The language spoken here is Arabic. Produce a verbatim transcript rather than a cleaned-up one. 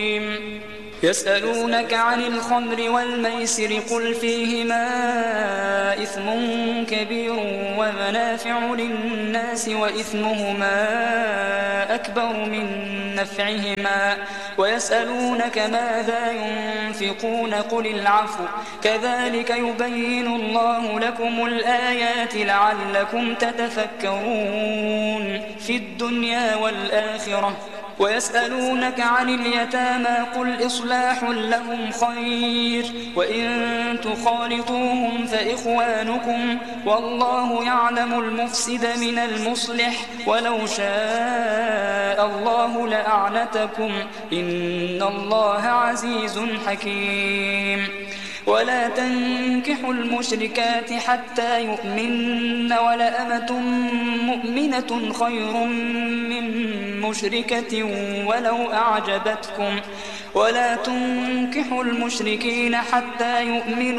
يسألونك عن الخمر والميسر قل فيهما إثم كبير ومنافع للناس وإثمهما أكبر من نفعهما ويسألونك ماذا ينفقون قل العفو كذلك يبين الله لكم الآيات لعلكم تتفكرون في الدنيا والآخرة ويسألونك عن اليتامى قل إصلاح لهم خير وإن تخالطوهم فإخوانكم والله يعلم المفسد من المصلح ولو شاء الله لأعنتكم إن الله عزيز حكيم ولا تنكحوا المشركات حتى يؤمن ولأمة مؤمنة خير من مشركة ولو أعجبتكم ولا تنكحوا المشركين حتى يؤمنوا